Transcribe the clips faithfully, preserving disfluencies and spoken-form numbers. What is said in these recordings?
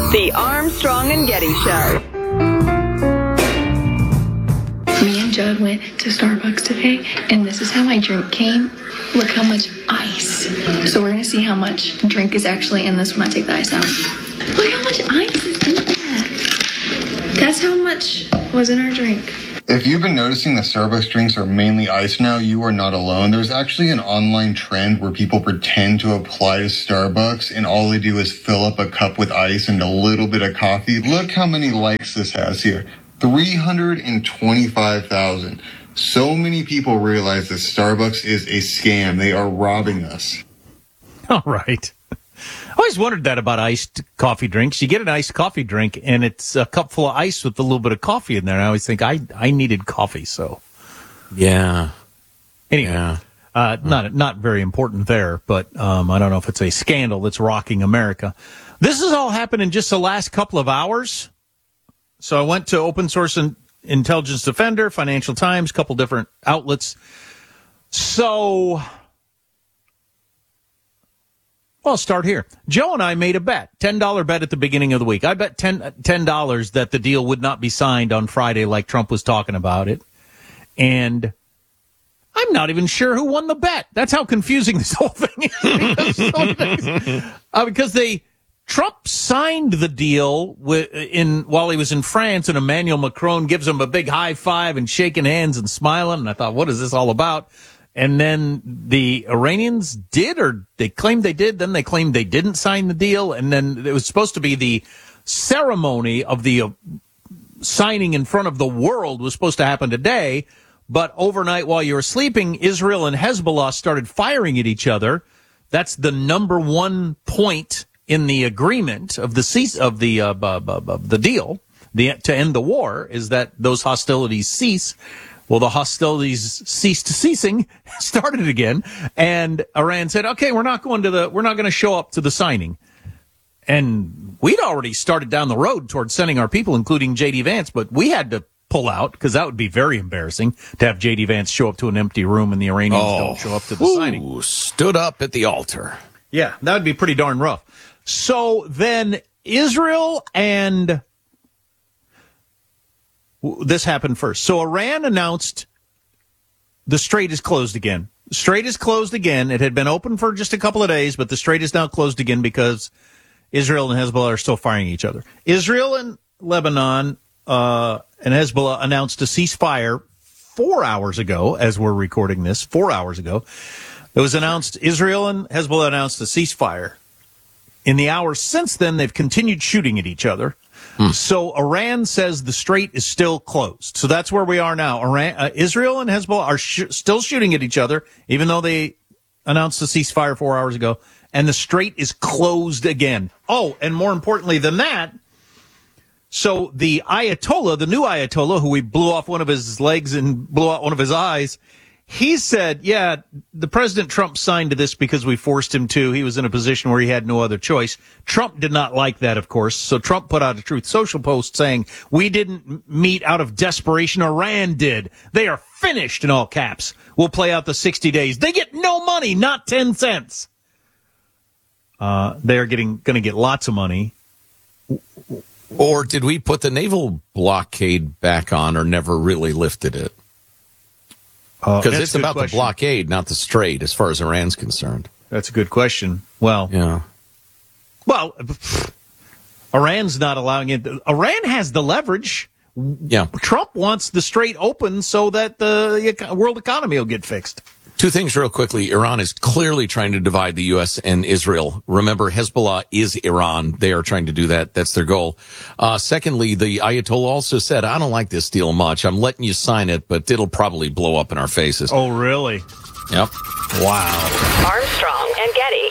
The Armstrong and Getty Show. Me and Judd went to Starbucks today, and this is how my drink came. Look how much ice. So we're going to see how much drink is actually in this when I take the ice out. Look how much ice is in that. That's how much was in our drink. If you've been noticing that Starbucks drinks are mainly ice now, you are not alone. There's actually an online trend where people pretend to apply to Starbucks and all they do is fill up a cup with ice and a little bit of coffee. Look how many likes this has here. three hundred twenty-five thousand. So many people realize that Starbucks is a scam. They are robbing us. All right. I always wondered that about iced coffee drinks. You get an iced coffee drink, and it's a cup full of ice with a little bit of coffee in there. And I always think, I, I needed coffee, so. Yeah. Anyway, yeah. Uh, not not very important there, but um, I don't know if it's a scandal that's rocking America. This has all happened in just the last couple of hours. So I went to Open Source and Intelligence Defender, Financial Times, a couple different outlets. So... Well, I'll start here. Joe and I made a bet, ten dollars bet at the beginning of the week. I bet ten dollars that the deal would not be signed on Friday like Trump was talking about it. And I'm not even sure who won the bet. That's how confusing this whole thing is. because, uh, because they Trump signed the deal with, in while he was in France, and Emmanuel Macron gives him a big high five and shaking hands and smiling. And I thought, what is this all about? And then the Iranians did, or they claimed they did, then they claimed they didn't sign the deal, and then it was supposed to be the ceremony of the uh, signing in front of the world was supposed to happen today, but overnight while you were sleeping, Israel and Hezbollah started firing at each other. That's the number one point in the agreement of the cease, of the uh, b- b- b- the deal the, to end the war, is that those hostilities cease. Well, the hostilities ceased ceasing, started again, and Iran said, okay, we're not going to the, we're not going to show up to the signing. And we'd already started down the road towards sending our people, including J D Vance, but we had to pull out because that would be very embarrassing to have J D Vance show up to an empty room and the Iranians oh, don't show up to the ooh, signing. Stood up at the altar. Yeah, that would be pretty darn rough. So then Israel and... This happened first. So Iran announced the strait is closed again. The strait is closed again. It had been open for just a couple of days, but the strait is now closed again because Israel and Hezbollah are still firing each other. Israel and Lebanon uh, and Hezbollah announced a ceasefire four hours ago, as we're recording this, four hours ago. It was announced, Israel and Hezbollah announced a ceasefire. In the hours since then, they've continued shooting at each other. Hmm. So Iran says the strait is still closed. So that's where we are now. Iran, uh, Israel and Hezbollah are sh- still shooting at each other, even though they announced the ceasefire four hours ago. And the strait is closed again. Oh, and more importantly than that, so the Ayatollah, the new Ayatollah, who we blew off one of his legs and blew out one of his eyes, he said, yeah, the President Trump signed to this because we forced him to. He was in a position where he had no other choice. Trump did not like that, of course. So Trump put out a Truth Social post saying, we didn't meet out of desperation. Iran did. They are finished, in all caps. We'll play out the sixty days. They get no money, not ten cents. Uh, they're getting, going to get lots of money. Or did we put the naval blockade back on or never really lifted it? Because uh, it's about question. the blockade, not the strait, as far as Iran's concerned. That's a good question. Well, yeah. Well, Iran's not allowing it. Iran has the leverage. Yeah. Trump wants the strait open so that the world economy will get fixed. Two things real quickly. Iran is clearly trying to divide the U S and Israel. Remember, Hezbollah is Iran. They are trying to do that. That's their goal. Uh, secondly, the Ayatollah also said, I don't like this deal much. I'm letting you sign it, but it'll probably blow up in our faces. Oh, really? Yep. Wow. Armstrong and Getty.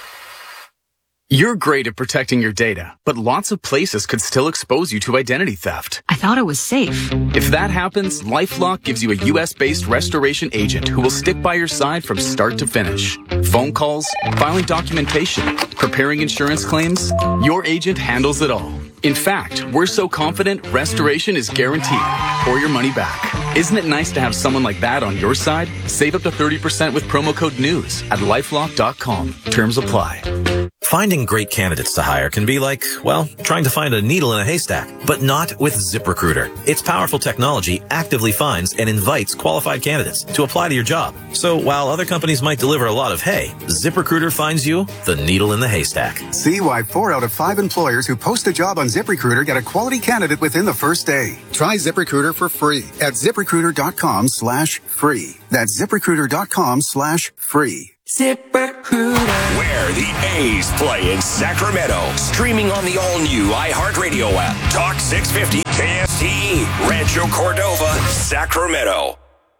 You're great at protecting your data, but lots of places could still expose you to identity theft. I thought it was safe. If that happens, LifeLock gives you a U S-based restoration agent who will stick by your side from start to finish. Phone calls, filing documentation, preparing insurance claims, your agent handles it all. In fact, we're so confident restoration is guaranteed or your money back. Isn't it nice to have someone like that on your side? Save up to thirty percent with promo code NEWS at lifelock dot com. Terms apply. Finding great candidates to hire can be like, well, trying to find a needle in a haystack, but not with ZipRecruiter. Its powerful technology actively finds and invites qualified candidates to apply to your job. So while other companies might deliver a lot of hay, ZipRecruiter finds you the needle in the haystack. See why four out of five employers who post a job on ZipRecruiter get a quality candidate within the first day. Try ZipRecruiter for free at ZipRecruiter.com slash free. That's ZipRecruiter.com slash free. ZipRecruiter. Where the A's play in Sacramento. Streaming on the all-new iHeartRadio app. Talk six fifty K S T E. Rancho Cordova, Sacramento.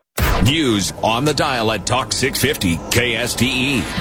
News on the dial at Talk six fifty K S T E.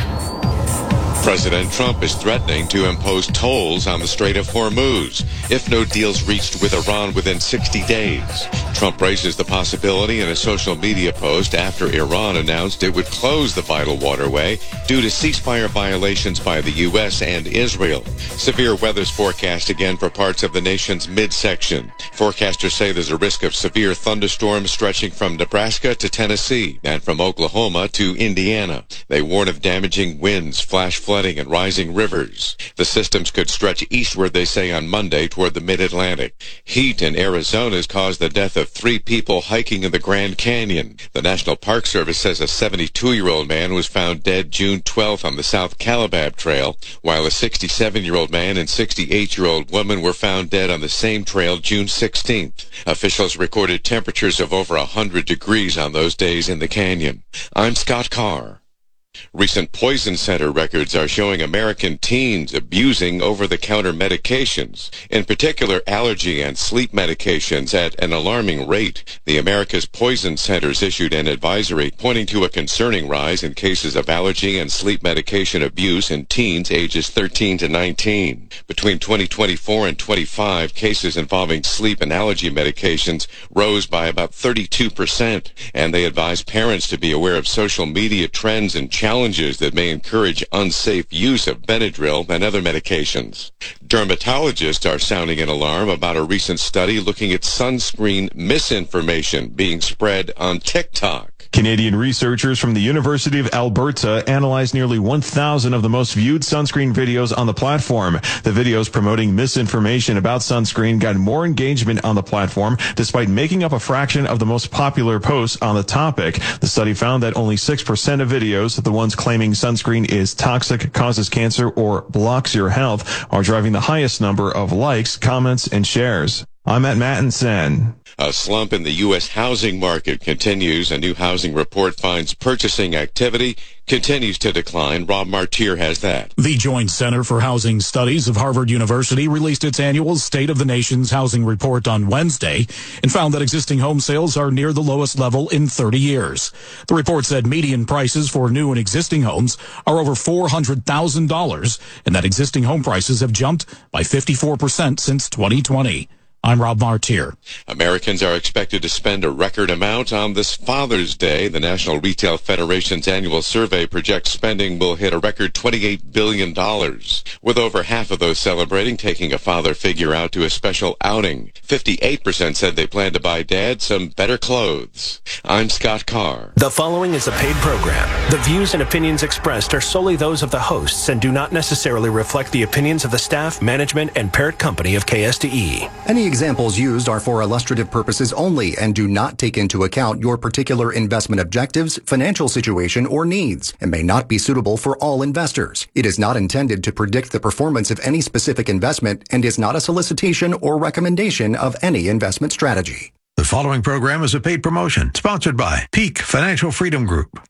President Trump is threatening to impose tolls on the Strait of Hormuz if no deal's reached with Iran within sixty days. Trump raises the possibility in a social media post after Iran announced it would close the vital waterway due to ceasefire violations by the U S and Israel. Severe weather's forecast again for parts of the nation's midsection. Forecasters say there's a risk of severe thunderstorms stretching from Nebraska to Tennessee and from Oklahoma to Indiana. They warn of damaging winds, flash flooding, and rising rivers. The systems could stretch eastward, they say, on Monday toward the mid-Atlantic. Heat in Arizona has caused the death of three people hiking in the Grand Canyon. The National Park Service says a seventy-two-year-old man was found dead June twelfth on the South Calabab Trail, while a sixty-seven-year-old man and sixty-eight-year-old woman were found dead on the same trail June sixteenth. Officials recorded temperatures of over one hundred degrees on those days in the canyon. I'm Scott Carr. Recent Poison Center records are showing American teens abusing over-the-counter medications, in particular allergy and sleep medications, at an alarming rate. The America's Poison Centers issued an advisory pointing to a concerning rise in cases of allergy and sleep medication abuse in teens ages thirteen to nineteen. Between twenty twenty-four and twenty-five, cases involving sleep and allergy medications rose by about thirty-two percent, and they advise parents to be aware of social media trends and challenges that may encourage unsafe use of Benadryl and other medications. Dermatologists are sounding an alarm about a recent study looking at sunscreen misinformation being spread on TikTok. Canadian researchers from the University of Alberta analyzed nearly one thousand of the most viewed sunscreen videos on the platform. The videos promoting misinformation about sunscreen got more engagement on the platform, despite making up a fraction of the most popular posts on the topic. The study found that only six percent of videos, the ones claiming sunscreen is toxic, causes cancer, or blocks your health, are driving the highest number of likes, comments, and shares. I'm at Mattinson. A slump in the U S housing market continues. A new housing report finds purchasing activity continues to decline. Rob Martier has that. The Joint Center for Housing Studies of Harvard University released its annual State of the Nation's Housing Report on Wednesday and found that existing home sales are near the lowest level in thirty years. The report said median prices for new and existing homes are over four hundred thousand dollars and that existing home prices have jumped by fifty-four percent since twenty twenty. I'm Rob Martier. Americans are expected to spend a record amount on this Father's Day. The National Retail Federation's annual survey projects spending will hit a record twenty-eight billion dollars, with over half of those celebrating taking a father figure out to a special outing. fifty-eight percent said they plan to buy Dad some better clothes. I'm Scott Carr. The following is a paid program. The views and opinions expressed are solely those of the hosts and do not necessarily reflect the opinions of the staff, management, and parent company of K S T E. Any examples used are for illustrative purposes only and do not take into account your particular investment objectives, financial situation, or needs, and may not be suitable for all investors. It is not intended to predict the performance of any specific investment and is not a solicitation or recommendation of any investment strategy. The following program is a paid promotion sponsored by Peak Financial Freedom Group.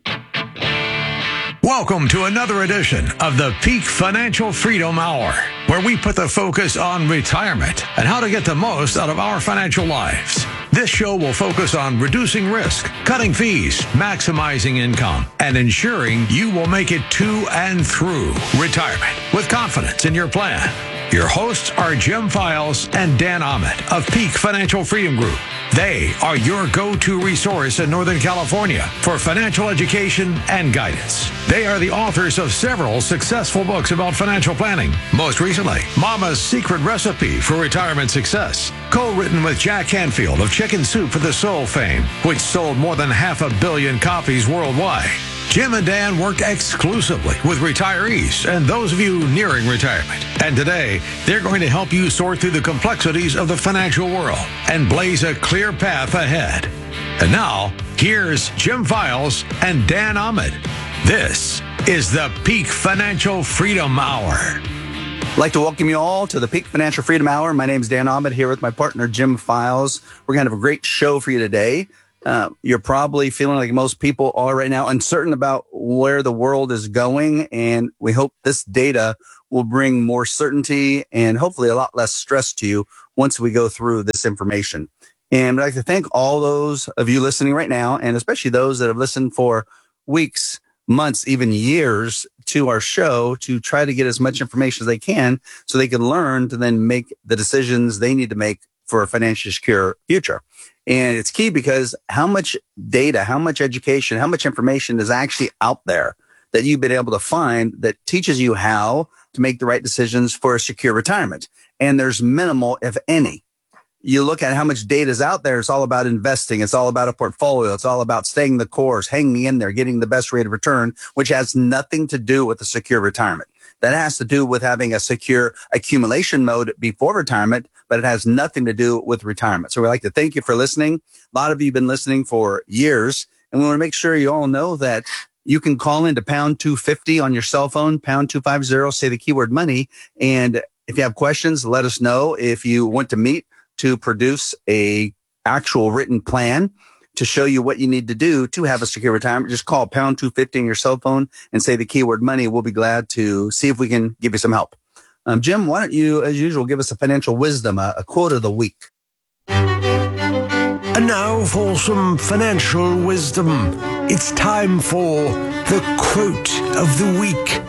Welcome to another edition of the Peak Financial Freedom Hour, where we put the focus on retirement and how to get the most out of our financial lives. This show will focus on reducing risk, cutting fees, maximizing income, and ensuring you will make it to and through retirement with confidence in your plan. Your hosts are Jim Files and Dan Ahmed of Peak Financial Freedom Group. They are your go-to resource in Northern California for financial education and guidance. They are the authors of several successful books about financial planning. Most recently, Mama's Secret Recipe for Retirement Success, co-written with Jack Canfield of Chicken Soup for the Soul fame, which sold more than half a billion copies worldwide. Jim and Dan work exclusively with retirees and those of you nearing retirement. And today, they're going to help you sort through the complexities of the financial world and blaze a clear path ahead. And now, here's Jim Files and Dan Ahmed. This is the Peak Financial Freedom Hour. I'd like to welcome you all to the Peak Financial Freedom Hour. My name is Dan Ahmed here with my partner, Jim Files. We're going to have a great show for you today. Uh, you're probably feeling like most people are right now, uncertain about where the world is going. And we hope this data will bring more certainty and hopefully a lot less stress to you once we go through this information. And I'd like to thank all those of you listening right now, and especially those that have listened for weeks, months, even years to our show to try to get as much information as they can so they can learn to then make the decisions they need to make for a financially secure future. And it's key because how much data, how much education, how much information is actually out there that you've been able to find that teaches you how to make the right decisions for a secure retirement. And there's minimal, if any. You look at how much data is out there. It's all about investing. It's all about a portfolio. It's all about staying the course, hanging in there, getting the best rate of return, which has nothing to do with a secure retirement. That has to do with having a secure accumulation mode before retirement, but it has nothing to do with retirement. So we'd like to thank you for listening. A lot of you have been listening for years, and we want to make sure you all know that you can call into pound two fifty on your cell phone, pound two fifty, say the keyword money. And if you have questions, let us know. If you want to meet to produce a actual written plan to show you what you need to do to have a secure retirement, just call pound two fifty on your cell phone and say the keyword money. We'll be glad to see if we can give you some help. Um, Jim, why don't you, as usual, give us a financial wisdom, a, a quote of the week. And now for some financial wisdom. It's time for the quote of the week.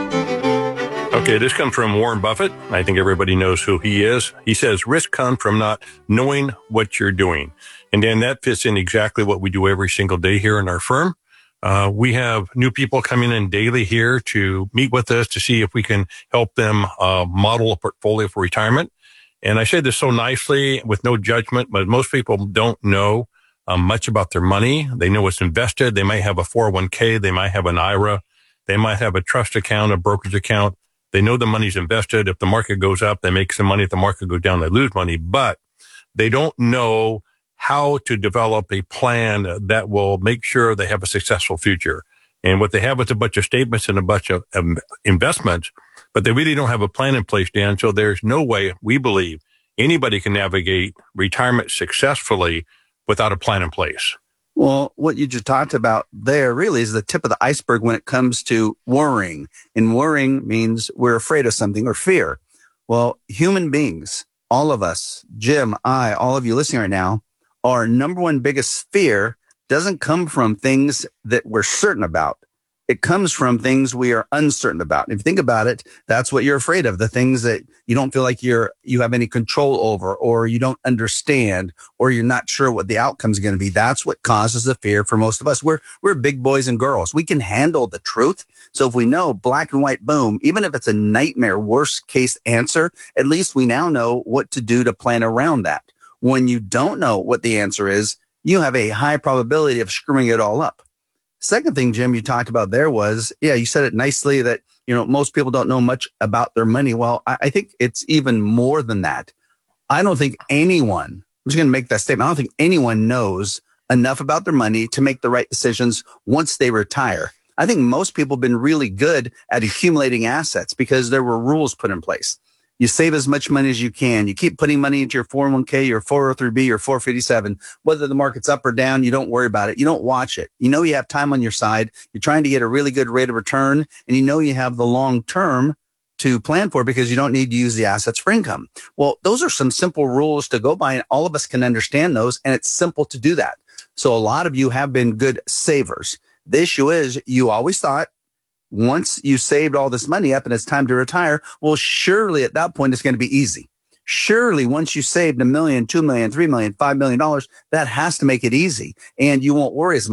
Okay, this comes from Warren Buffett. I think everybody knows who he is. He says, risk comes from not knowing what you're doing. And then that fits in exactly what we do every single day here in our firm. Uh, we have new people coming in daily here to meet with us to see if we can help them uh, model a portfolio for retirement. And I say this so nicely with no judgment, but most people don't know um, much about their money. They know it's invested. They might have a four oh one k. They might have an I R A. They might have a trust account, a brokerage account. They know the money's invested. If the market goes up, they make some money. If the market goes down, they lose money. But they don't know how to develop a plan that will make sure they have a successful future. And what they have is a bunch of statements and a bunch of um, investments, but they really don't have a plan in place, Dan. So there's no way, we believe, anybody can navigate retirement successfully without a plan in place. Well, what you just talked about there really is the tip of the iceberg when it comes to worrying. And worrying means we're afraid of something or fear. Well, human beings, all of us, Jim, I, all of you listening right now, our number one biggest fear doesn't come from things that we're certain about. It comes from things we are uncertain about. If you think about it, that's what you're afraid of, the things that you don't feel like you're, you have any control over, or you don't understand, or you're not sure what the outcome is going to be. That's what causes the fear for most of us. We're, we're big boys and girls. We can handle the truth. So if we know black and white, boom, even if it's a nightmare, worst case answer, at least we now know what to do to plan around that. When you don't know what the answer is, you have a high probability of screwing it all up. Second thing, Jim, you talked about there was, yeah, you said it nicely that, you know, most people don't know much about their money. Well, I, I think it's even more than that. I don't think anyone, I'm just going to make that statement. I don't think anyone knows enough about their money to make the right decisions once they retire. I think most people have been really good at accumulating assets because there were rules put in place. You save as much money as you can. You keep putting money into your four oh one k, your four oh three b, your four fifty-seven. Whether the market's up or down, you don't worry about it. You don't watch it. You know you have time on your side. You're trying to get a really good rate of return, and you know you have the long term to plan for because you don't need to use the assets for income. Well, those are some simple rules to go by, and all of us can understand those, and it's simple to do that. So a lot of you have been good savers. The issue is you always thought, once you saved all this money up and it's time to retire, well, surely at that point, it's going to be easy. Surely once you saved a million, two million, three million, five million dollars, that has to make it easy and you won't worry as much.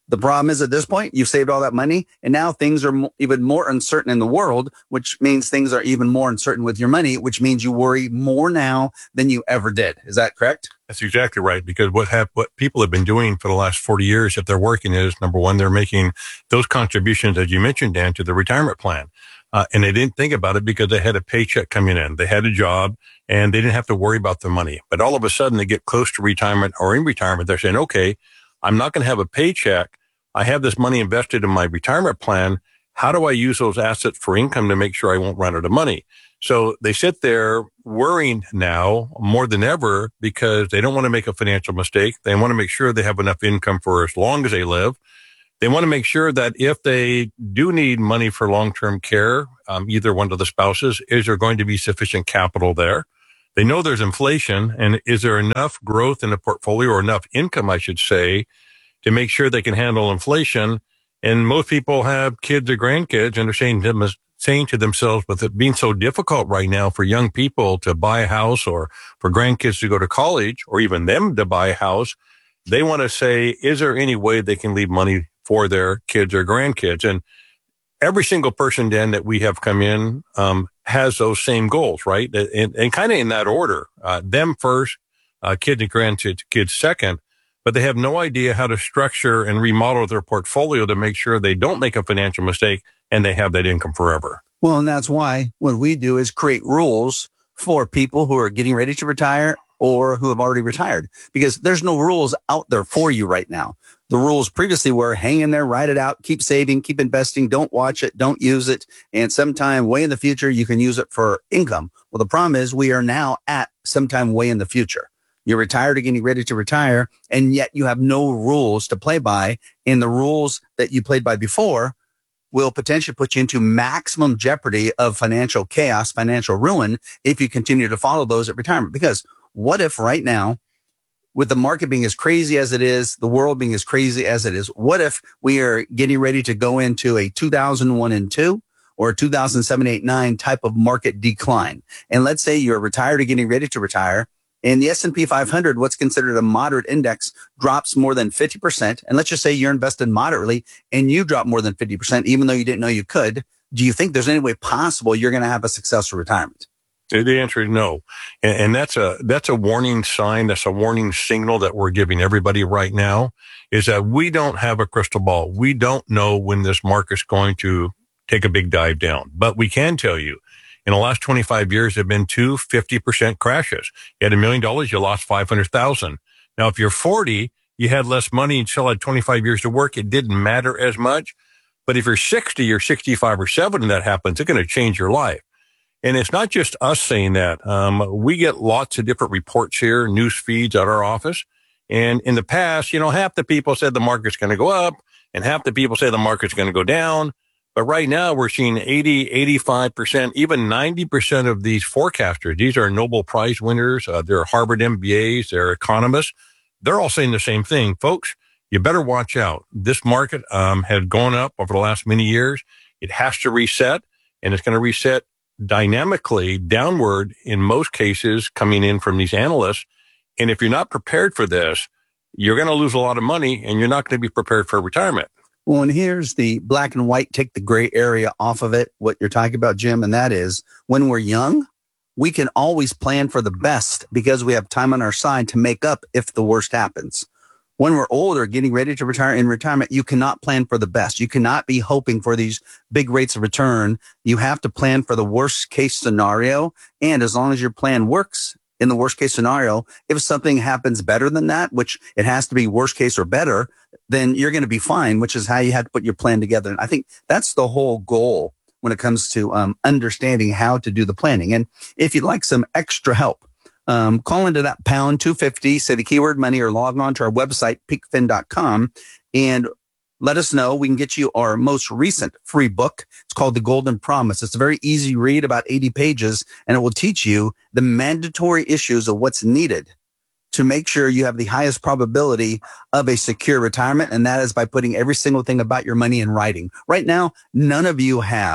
The problem is at this point, you've saved all that money, and now things are mo- even more uncertain in the world, which means things are even more uncertain with your money, which means you worry more now than you ever did. Is that correct? That's exactly right. Because what have, what people have been doing for the last forty years, if they're working, is number one, they're making those contributions, as you mentioned, Dan, to the retirement plan. Uh, and they didn't think about it because they had a paycheck coming in. They had a job and they didn't have to worry about their money. But all of a sudden they get close to retirement or in retirement. They're saying, okay, I'm not going to have a paycheck. I have this money invested in my retirement plan. How do I use those assets for income to make sure I won't run out of money? So they sit there worrying now more than ever because they don't want to make a financial mistake. They want to make sure they have enough income for as long as they live. They want to make sure that if they do need money for long-term care, um, either one of the spouses, is there going to be sufficient capital there? They know there's inflation, and is there enough growth in the portfolio or enough income, I should say, to make sure they can handle inflation? And most people have kids or grandkids, and they're saying to, them, saying to themselves, with it being so difficult right now for young people to buy a house or for grandkids to go to college or even them to buy a house, they want to say, is there any way they can leave money for their kids or grandkids? And every single person, Dan, that we have come in um, has those same goals, right? And, and kind of in that order, uh, them first, uh, kids and grandkids kids second. But they have no idea how to structure and remodel their portfolio to make sure they don't make a financial mistake and they have that income forever. Well, and that's why what we do is create rules for people who are getting ready to retire or who have already retired, because there's no rules out there for you right now. The rules previously were hang in there, ride it out, keep saving, keep investing, don't watch it, don't use it. And sometime way in the future, you can use it for income. Well, the problem is we are now at sometime way in the future. You're retired or getting ready to retire, and yet you have no rules to play by. And the rules that you played by before will potentially put you into maximum jeopardy of financial chaos, financial ruin, if you continue to follow those at retirement. Because what if right now, with the market being as crazy as it is, the world being as crazy as it is, what if we are getting ready to go into a two thousand one and two or a two thousand seven, eight, nine type of market decline? And let's say you're retired or getting ready to retire, and the S and P five hundred, what's considered a moderate index, drops more than fifty percent. And let's just say you're invested moderately and you drop more than fifty percent, even though you didn't know you could. Do you think there's any way possible you're going to have a successful retirement? The answer is no. And, and that's a, that's a warning sign. That's a warning signal that we're giving everybody right now, is that we don't have a crystal ball. We don't know when this market's going to take a big dive down, but we can tell you, in the last twenty-five years, there have been two fifty percent crashes. You had a million dollars, you lost five hundred thousand. Now, if you're forty, you had less money and still had twenty-five years to work. It didn't matter as much. But if you're sixty or sixty-five or seventy and that happens, it's going to change your life. And it's not just us saying that. Um, we get lots of different reports here, news feeds at our office. And in the past, you know, half the people said the market's going to go up and half the people say the market's going to go down. But right now we're seeing eighty, eighty-five percent, even ninety percent of these forecasters. These are Nobel Prize winners. Uh, they're Harvard M B As. They're economists. They're all saying the same thing. Folks, you better watch out. This market um, has gone up over the last many years. It has to reset, and it's going to reset dynamically downward in most cases coming in from these analysts. And if you're not prepared for this, you're going to lose a lot of money, and you're not going to be prepared for retirement. Well, and here's the black and white, take the gray area off of it, what you're talking about, Jim, and that is when we're young, we can always plan for the best because we have time on our side to make up if the worst happens. When we're older, getting ready to retire in retirement, you cannot plan for the best. You cannot be hoping for these big rates of return. You have to plan for the worst case scenario. And as long as your plan works in the worst case scenario, if something happens better than that, which it has to be worst case or better, then you're going to be fine, which is how you had to put your plan together. And I think that's the whole goal when it comes to um, understanding how to do the planning. And if you'd like some extra help, um, call into that pound two fifty, say the keyword money, or log on to our website, peak fin dot com, and let us know. We can get you our most recent free book. It's called The Golden Promise. It's a very easy read, about eighty pages, and it will teach you the mandatory issues of what's needed to make sure you have the highest probability of a secure retirement. And that is by putting every single thing about your money in writing. Right now, none of you have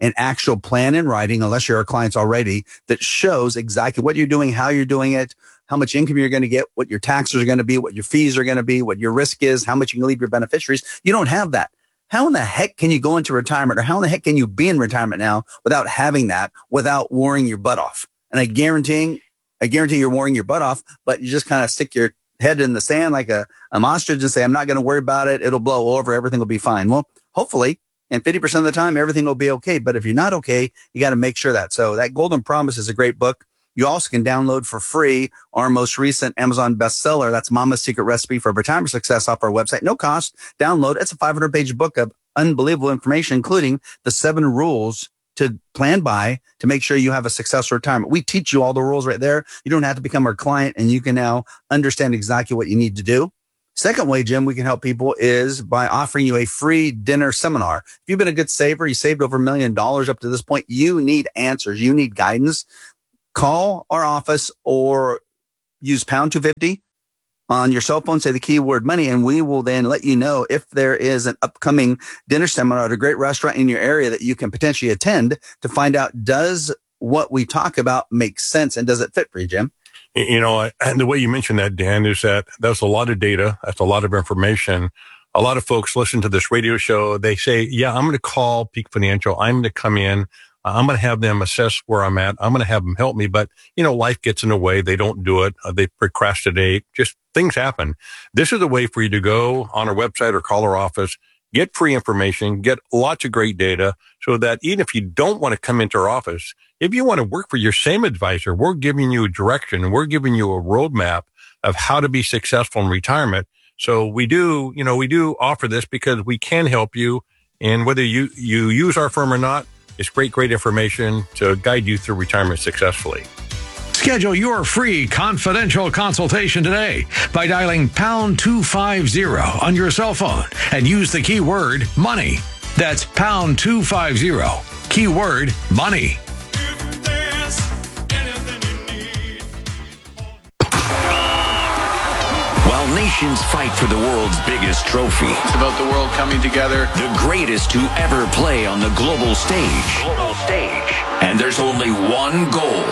an actual plan in writing, unless you're our clients already, that shows exactly what you're doing, how you're doing it, how much income you're going to get, what your taxes are going to be, what your fees are going to be, what your risk is, how much you can leave your beneficiaries. You don't have that. How in the heck can you go into retirement, or how in the heck can you be in retirement now without having that, without worrying your butt off? And I guarantee, I guarantee you're worrying your butt off, but you just kind of stick your head in the sand like a, a ostrich and say, I'm not going to worry about it. It'll blow over. Everything will be fine. Well, hopefully, and fifty percent of the time, everything will be okay. But if you're not okay, you got to make sure that. So that Golden Promise is a great book. You also can download for free our most recent Amazon bestseller. That's Mama's Secret Recipe for Retirement Success off our website. No cost. Download. It's a five hundred page book of unbelievable information, including the seven rules to plan by to make sure you have a successful retirement. We teach you all the rules right there. You don't have to become our client, and you can now understand exactly what you need to do. Second way, Jim, we can help people is by offering you a free dinner seminar. If you've been a good saver, you saved over a million dollars up to this point, you need answers. You need guidance. Call our office or use pound two fifty on your cell phone, say the keyword money, and we will then let you know if there is an upcoming dinner seminar at a great restaurant in your area that you can potentially attend to find out, does what we talk about make sense and does it fit for you, Jim? You know, and the way you mentioned that, Dan, is that that's a lot of data. That's a lot of information. A lot of folks listen to this radio show. They say, yeah, I'm going to call Peak Financial. I'm going to come in. I'm going to have them assess where I'm at. I'm going to have them help me. But, you know, life gets in the way. They don't do it. Uh, they procrastinate. Just things happen. This is a way for you to go on our website or call our office, get free information, get lots of great data so that even if you don't want to come into our office, if you want to work for your same advisor, we're giving you direction and we're giving you a roadmap of how to be successful in retirement. So we do, you know, we do offer this because we can help you. And whether you, you use our firm or not, it's great, great information to guide you through retirement successfully. Schedule your free confidential consultation today by dialing pound two fifty on your cell phone and use the keyword money. That's pound two fifty, keyword money. While nations fight for the world's biggest trophy, it's about the world coming together. The greatest to ever play on the global stage. Global stage. And there's only one goal.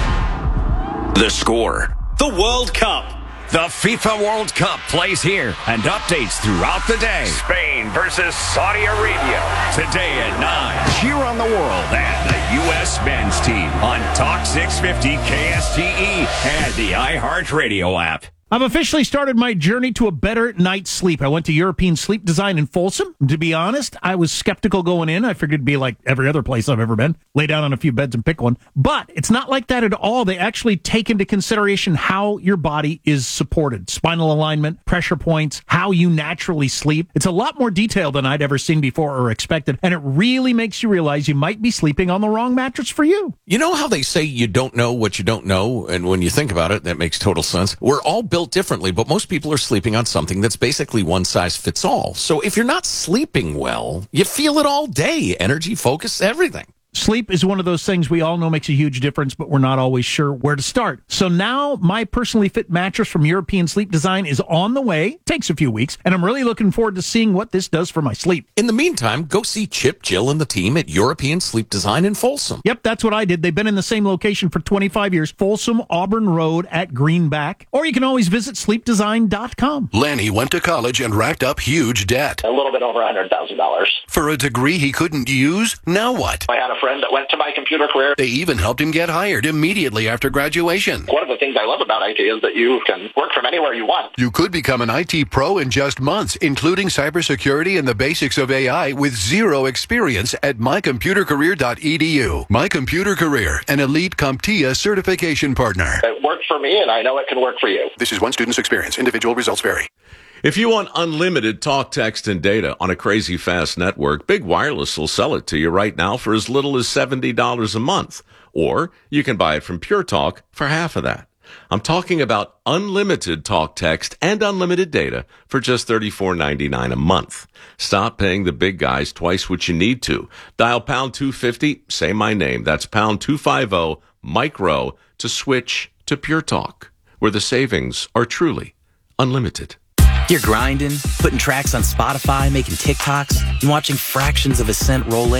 The score. The World Cup. The FIFA World Cup plays here and updates throughout the day. Spain versus Saudi Arabia. Today at nine, cheer on the world and the U S men's team on Talk six fifty K S T E and the iHeartRadio app. I've officially started my journey to a better night's sleep. I went to European Sleep Design in Folsom. To be honest, I was skeptical going in. I figured it'd be like every other place I've ever been. Lay down on a few beds and pick one. But it's not like that at all. They actually take into consideration how your body is supported. Spinal alignment, pressure points, how you naturally sleep. It's a lot more detailed than I'd ever seen before or expected. And it really makes you realize you might be sleeping on the wrong mattress for you. You know how they say you don't know what you don't know? And when you think about it, that makes total sense. We're all built differently, but most people are sleeping on something that's basically one size fits all. So if you're not sleeping well, you feel it all day. Energy, focus, everything. Sleep is one of those things we all know makes a huge difference, but we're not always sure where to start. So now my personally fit mattress from European Sleep Design is on the way. Takes a few weeks, and I'm really looking forward to seeing what this does for my sleep. In the meantime, go see Chip, Jill, and the team at European Sleep Design in Folsom. Yep, that's what I did. They've been in the same location for twenty-five years, Folsom Auburn Road at Greenback. Or you can always visit sleep design dot com. Lanny went to college and racked up huge debt. A little bit over one hundred thousand dollars. For a degree he couldn't use? Now what? I had a friend that went to my computer career. They even helped him get hired immediately after graduation. One of the things I love about I T is that you can work from anywhere you want. You could become an I T pro in just months, including cybersecurity and the basics of A I with zero experience at my computer career dot e d u. My Computer Career, an elite CompTIA certification partner. It worked for me, and I know it can work for you. This is one student's experience. Individual results vary. If you want unlimited talk, text, and data on a crazy fast network, Big Wireless will sell it to you right now for as little as seventy dollars a month. Or you can buy it from Pure Talk for half of that. I'm talking about unlimited talk, text, and unlimited data for just thirty-four ninety-nine a month. Stop paying the big guys twice what you need to. Dial pound two fifty, say my name. That's pound two fifty, micro, to switch to Pure Talk, where the savings are truly unlimited. You're grinding, putting tracks on Spotify, making TikToks, and watching fractions of a cent roll in.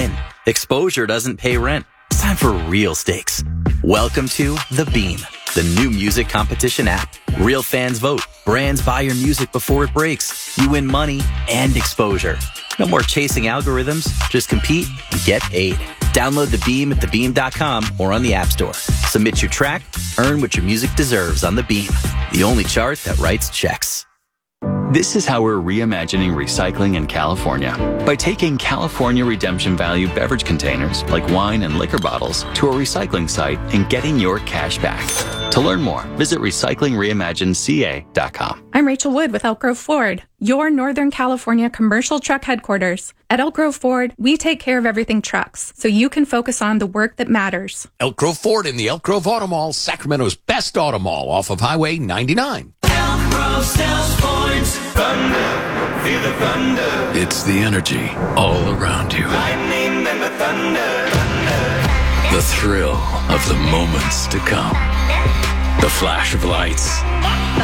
Exposure doesn't pay rent. It's time for real stakes. Welcome to The Beam, the new music competition app. Real fans vote. Brands buy your music before it breaks. You win money and exposure. No more chasing algorithms. Just compete and get paid. Download The Beam at the beam dot com or on the App Store. Submit your track. Earn what your music deserves on The Beam, the only chart that writes checks. This is how we're reimagining recycling in California. By taking California redemption value beverage containers, like wine and liquor bottles, to a recycling site and getting your cash back. To learn more, visit recycling reimagined c a dot com. I'm Rachel Wood with Elk Grove Ford, your Northern California commercial truck headquarters. At Elk Grove Ford, we take care of everything trucks, so you can focus on the work that matters. Elk Grove Ford in the Elk Grove Auto Mall, Sacramento's best auto mall off of Highway ninety-nine. Elk Grove sells Ford's thunder, feel the thunder. It's the energy all around you. Lightning and the thunder, thunder. The thrill of the moments to come. The flash of lights.